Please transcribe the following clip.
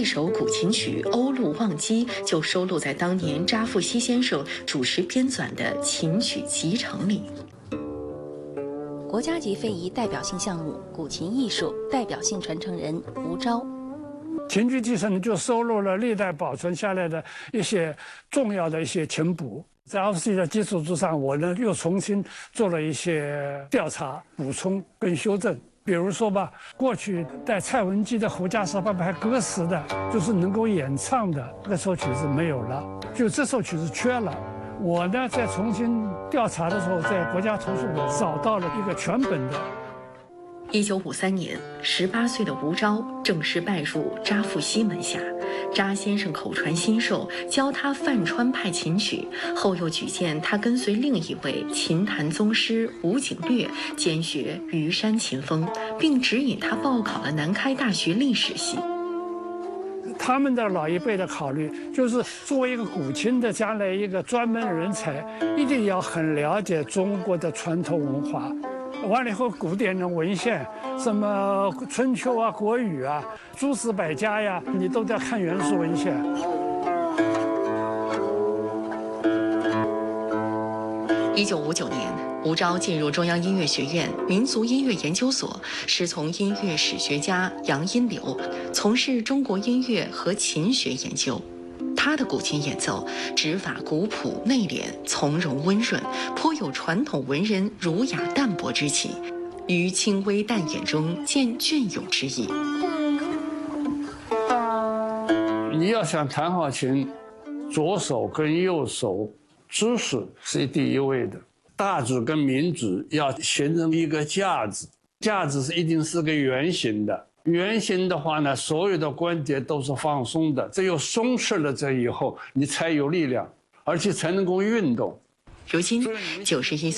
这首古琴曲《欧陆望击》就收录在当年扎富西先生主持编纂的琴曲集成里。 国家级非遗代表性项目古琴艺术代表性传承人吴钊。 琴曲集成就收录了历代保存下来的一些重要的一些琴谱，在RFC的基础之上，我呢又重新做了一些调查、补充跟修正。比如说吧，过去带蔡文姬的胡笳十八拍歌词的，就是能够演唱的那首曲子没有了，就这首曲子缺了。我呢在重新调查的时候，在国家图书馆找到了一个全本的。 1953年，18岁的吴钊正式拜入扎富西门下，扎先生口传心授，教他泛川派琴曲，后又举荐他跟随另一位琴坛宗师吴景略兼学虞山琴风，并指引他报考了南开大学历史系。 他们的老一辈的考虑就是，作为一个古琴的将来一个专门人才，一定要很了解中国的传统文化。完了以后，古典的文献，什么春秋啊、国语啊、诸子百家呀，你都得看原始文献。 1959年，吴钊进入中央音乐学院民族音乐研究所，师从音乐史学家杨荫柳，从事中国音乐和琴学研究。他的古琴演奏指法古朴内敛，从容温润，颇有传统文人儒雅淡泊之气，于轻微淡雅中见隽永之意。 你要想弹好琴，左手跟右手姿势是第一位的，大指跟民指要形成一个架子，架子一定是个圆形的。圆形的话呢，所有的关节都是放松的，只有松弛了这以后，你才有力量，而且才能够运动。 如今，91岁。